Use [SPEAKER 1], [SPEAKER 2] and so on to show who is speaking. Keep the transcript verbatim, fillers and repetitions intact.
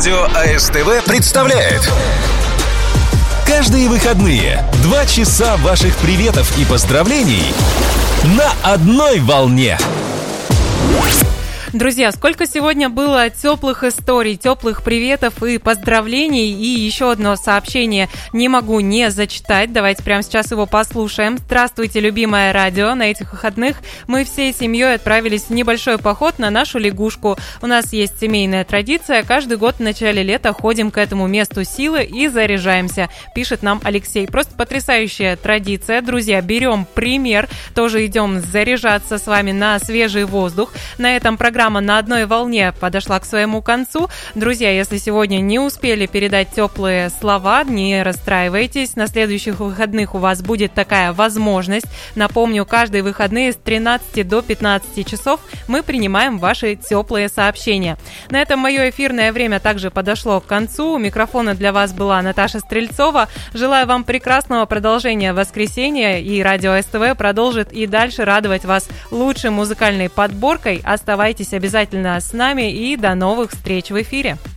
[SPEAKER 1] Радио АСТВ представляет каждые выходные два часа ваших приветов и поздравлений на одной волне.
[SPEAKER 2] Друзья, сколько сегодня было теплых историй, теплых приветов и поздравлений. И еще одно сообщение не могу не зачитать. Давайте прямо сейчас его послушаем. Здравствуйте, любимое радио. На этих выходных мы всей семьей отправились в небольшой поход на нашу лягушку. У нас есть семейная традиция. Каждый год в начале лета ходим к этому месту силы и заряжаемся, пишет нам Алексей. Просто потрясающая традиция. Друзья, берем пример. Тоже идем заряжаться с вами на свежий воздух. На этом программа «На одной волне» подошла к своему концу. Друзья, если сегодня не успели передать теплые слова, не расстраивайтесь. На следующих выходных у вас будет такая возможность. Напомню, каждые выходные с тринадцати до пятнадцати часов мы принимаем ваши теплые сообщения. На этом мое эфирное время также подошло к концу. У микрофона для вас была Наташа Стрельцова. Желаю вам прекрасного продолжения воскресенья, и Радио СТВ продолжит и дальше радовать вас лучшей музыкальной подборкой. Оставайтесь обязательно с нами и до новых встреч в эфире.